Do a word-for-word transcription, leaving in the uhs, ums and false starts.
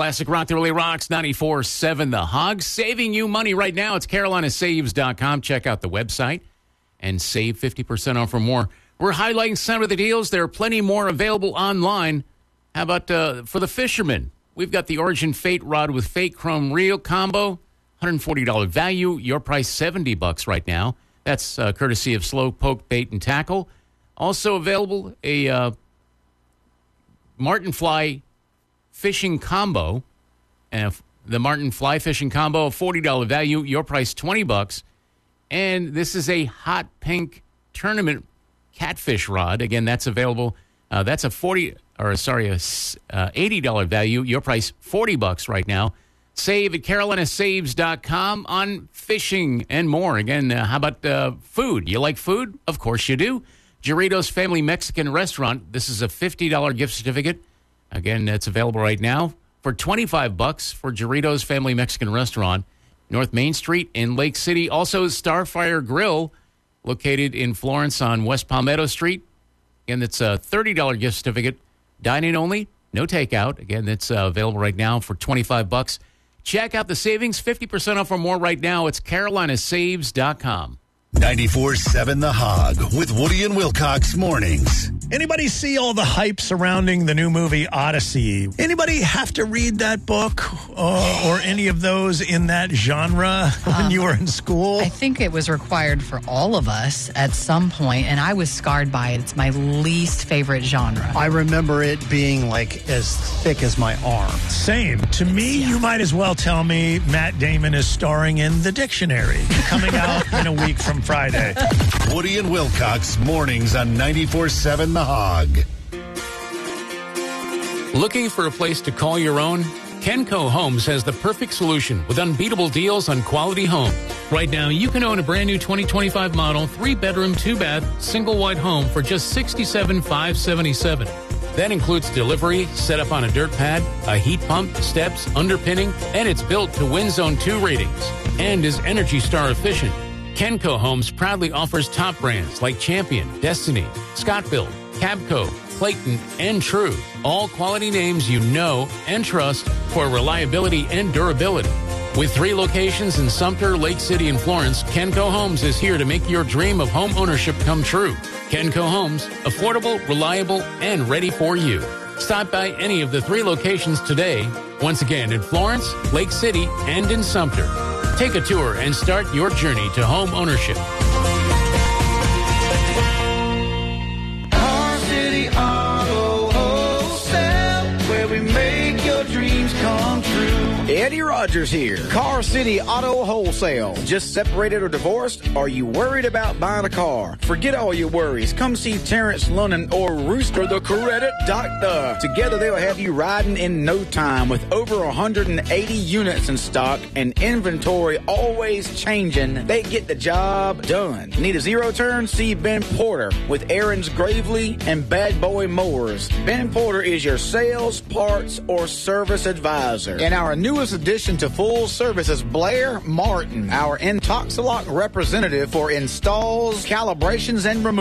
Classic Rock that really rocks, ninety-four point seven The Hog. Saving you money right now. It's Carolina Saves dot com. Check out the website and save fifty percent off or more. We're highlighting some of the deals. There are plenty more available online. How about uh, for the fishermen? We've got the Origin Fate Rod with Fate Chrome Reel combo, one hundred forty dollars value. Your price, seventy bucks right now. That's uh, courtesy of Slow Poke Bait and Tackle. Also available, a uh, Martin Fly Fishing Combo. And the Martin Fly Fishing Combo, forty dollars value. Your price, twenty bucks. And this is a hot pink tournament catfish rod. Again, that's available. Uh, that's a forty or sorry, a uh, eighty dollars value. Your price, forty bucks right now. Save at Carolina Saves dot com on fishing and more. Again, uh, how about uh, food? You like food? Of course you do. Doritos Family Mexican Restaurant. This is a fifty dollars gift certificate. Again, that's available right now for twenty-five bucks for Doritos Family Mexican Restaurant, North Main Street in Lake City. Also, Starfire Grill, located in Florence on West Palmetto Street. Again, that's a thirty dollars gift certificate. Dine-in only, no takeout. Again, that's uh, available right now for twenty-five bucks. Check out the savings, fifty percent off or more right now. It's Carolina Saves dot com. ninety-four point seven The Hog with Woody and Wilcox mornings. Anybody see all the hype surrounding the new movie Odyssey? Anybody have to read that book uh, or any of those in that genre when um, you were in school? I think it was required for all of us at some point, and I was scarred by it. It's my least favorite genre. I remember it being like as thick as my arm. Same. To me, yeah. You might as well tell me Matt Damon is starring in The Dictionary, coming out in a week from Friday. Woody and Wilcox mornings on ninety-four point seven The Hog. Looking for a place to call your own? Kenco Homes has the perfect solution with unbeatable deals on quality homes. Right now, you can own a brand new twenty twenty-five model, three-bedroom, two-bath, single-wide home for just sixty-seven thousand five hundred seventy-seven dollars. That includes delivery, set up on a dirt pad, a heat pump, steps, underpinning, and it's built to Wind Zone two ratings and is Energy Star efficient. Kenco Homes proudly offers top brands like Champion, Destiny, Scott-Built, Cabco, Clayton, and True. All quality names you know and trust for reliability and durability. With three locations in Sumter, Lake City, and Florence, Kenco Homes is here to make your dream of home ownership come true. Kenco Homes, affordable, reliable, and ready for you. Stop by any of the three locations today. Once again, in Florence, Lake City, and in Sumter. Take a tour and start your journey to home ownership. Car City Auto Wholesale, where we make your dreams come true. Eddie Rogers here. Car City Auto Wholesale. Just separated or divorced? Are you worried about buying a car? Forget all your worries. Come see Terrence Lunnan or Rooster the Credit Doctor. Together they'll have you riding in no time with over one hundred eighty units in stock and inventory always changing. They get the job done. Need a zero turn? See Ben Porter with Aaron's Gravely and Bad Boy Mowers. Ben Porter is your sales, parts, or service advisor. And our newest addition to full service is Blair Martin, our Intoxilock representative for installs, calibrations, and removal.